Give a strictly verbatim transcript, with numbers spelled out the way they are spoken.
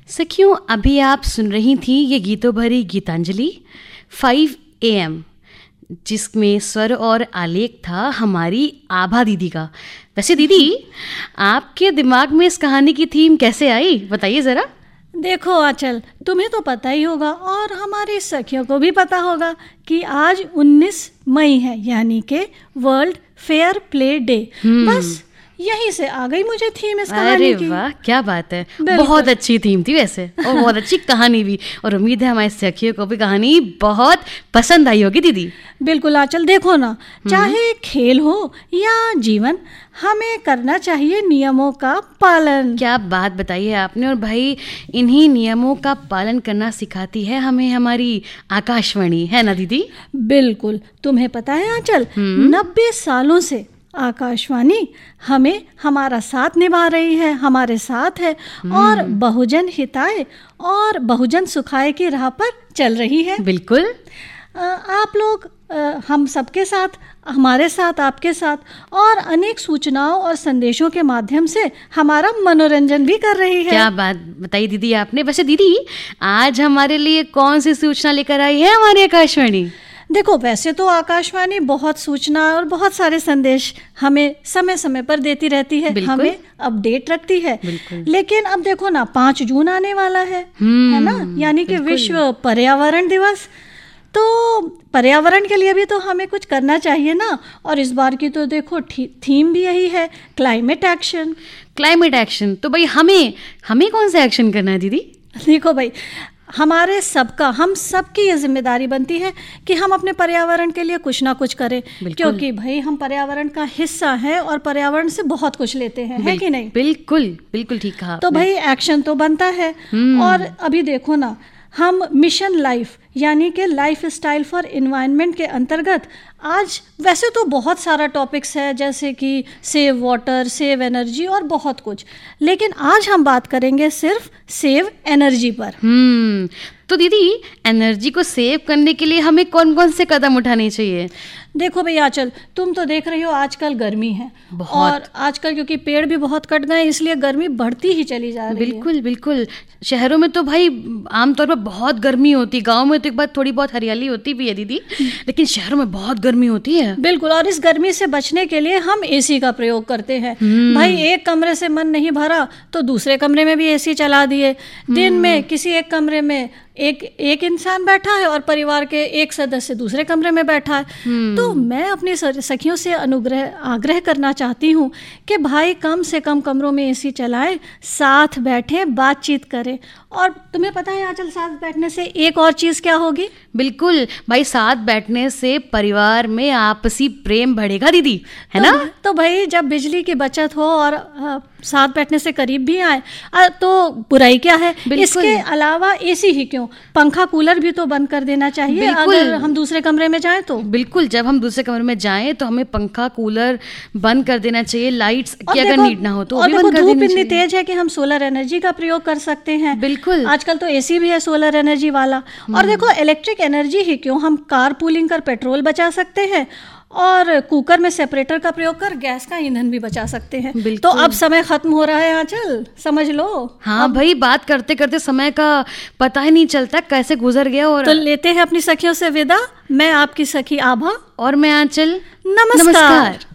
सखियों, अभी आप सुन रही थी ये गीतों भरी गीतांजलि फाइव ए एम, जिसमें स्वर और आलेख था हमारी आभा दीदी का। वैसे दीदी, आपके दिमाग में इस कहानी की थीम कैसे आई, बताइए ज़रा। देखो आंचल, तुम्हें तो पता ही होगा और हमारी सखियों को भी पता होगा कि आज उन्नीस मई है, यानी कि वर्ल्ड फेयर प्ले डे। बस यहीं से आ गई मुझे थीम इस कहानी की। अरे वाह, क्या बात है, बहुत अच्छी थीम थी वैसे, और बहुत अच्छी कहानी भी, और उम्मीद है हमारी सखियों को भी कहानी बहुत पसंद आई होगी दीदी। बिल्कुल आंचल, देखो ना, चाहे खेल हो या जीवन, हमें करना चाहिए नियमों का पालन। क्या बात बताई है आपने, और भाई इन्हीं नियमों का पालन करना सिखाती है हमें हमारी आकाशवाणी, है ना दीदी? बिल्कुल, तुम्हें पता है आंचल, नब्बे सालों से आकाशवाणी हमें हमारा साथ निभा रही है, हमारे साथ है और बहुजन हिताय और बहुजन सुखाय की राह पर चल रही है। बिल्कुल, आप लोग, हम सबके साथ, हमारे साथ, आपके साथ, और अनेक सूचनाओं और संदेशों के माध्यम से हमारा मनोरंजन भी कर रही है। क्या बात बताई दीदी आपने। वैसे दीदी, आज हमारे लिए कौन सी सूचना लेकर आई है हमारी आकाशवाणी? देखो, वैसे तो आकाशवाणी बहुत सूचना और बहुत सारे संदेश हमें समय समय पर देती रहती है, हमें अपडेट रखती है। लेकिन अब देखो ना, पाँच जून आने वाला है है ना, यानी कि विश्व पर्यावरण दिवस। तो पर्यावरण के लिए भी तो हमें कुछ करना चाहिए ना, और इस बार की तो देखो थीम भी यही है, क्लाइमेट एक्शन। क्लाइमेट एक्शन, तो भाई हमें हमें कौन सा एक्शन करना है दीदी? देखो भाई, हमारे सबका, हम सबकी ये जिम्मेदारी बनती है कि हम अपने पर्यावरण के लिए कुछ ना कुछ करें, क्योंकि भाई हम पर्यावरण का हिस्सा हैं और पर्यावरण से बहुत कुछ लेते हैं, है कि नहीं? बिल्कुल बिल्कुल ठीक कहा। तो भाई एक्शन तो बनता है। और अभी देखो ना, हम मिशन लाइफ यानी कि लाइफ स्टाइल फॉर एनवायरनमेंट के अंतर्गत आज वैसे तो बहुत सारा टॉपिक्स है, जैसे कि सेव वाटर, सेव एनर्जी और बहुत कुछ, लेकिन आज हम बात करेंगे सिर्फ सेव एनर्जी पर। हम्म तो दीदी, एनर्जी को सेव करने के लिए हमें कौन कौन से कदम उठाने चाहिए? देखो भैया आंचल, तुम तो देख रही हो आजकल गर्मी है और आजकल क्योंकि पेड़ भी बहुत कट गए, इसलिए गर्मी बढ़ती ही चली जा रही है। बिल्कुल बिल्कुल, शहरों में तो भाई आमतौर पर बहुत गर्मी होती, गाँव में तो एक बार थोड़ी बहुत हरियाली होती भी है दीदी, लेकिन शहरों में बहुत गर्मी होती है। बिल्कुल, और इस गर्मी से बचने के लिए हम एसी का प्रयोग करते हैं। भाई एक कमरे से मन नहीं भरा तो दूसरे कमरे में भी एसी चला दिए। दिन में किसी एक कमरे में एक एक इंसान बैठा है और परिवार के एक सदस्य दूसरे कमरे में बैठा है। तो मैं अपनी सखियों से अनुग्रह आग्रह करना चाहती हूँ कि भाई कम से कम कमरों में एसी चलाएं, साथ बैठें, बातचीत करें। और तुम्हें पता है आंचल, साथ बैठने से एक और चीज़ क्या होगी? बिल्कुल भाई, साथ बैठने से परिवार में आपसी प्रेम बढ़ेगा दीदी, है तो, ना? तो भाई जब बिजली की बचत हो और आ, साथ बैठने से करीब भी आए आ, तो बुराई क्या है? इसके अलावा एसी ही क्यों, पंखा कूलर भी तो बंद कर देना चाहिए अगर हम दूसरे कमरे में जाएं तो। बिल्कुल, जब हम दूसरे कमरे में जाएं तो हमें पंखा कूलर बंद कर देना चाहिए, लाइट्स की अगर नीड ना हो तो भी बंद कर देनी चाहिए। धूप इतनी तेज है कि हम सोलर एनर्जी का प्रयोग कर सकते हैं। बिल्कुल, आजकल तो एसी भी है सोलर एनर्जी वाला। और देखो, इलेक्ट्रिक एनर्जी ही क्यों, हम कार पूलिंग कर पेट्रोल बचा सकते हैं और कुकर में सेपरेटर का प्रयोग कर गैस का ईंधन भी बचा सकते हैं। तो अब समय खत्म हो रहा है आंचल, समझ लो। हाँ भाई, बात करते करते समय का पता ही नहीं चलता कैसे गुजर गया। और तो लेते हैं अपनी सखियों से विदा। मैं आपकी सखी आभा और मैं आंचल। नमस्कार, नमस्कार।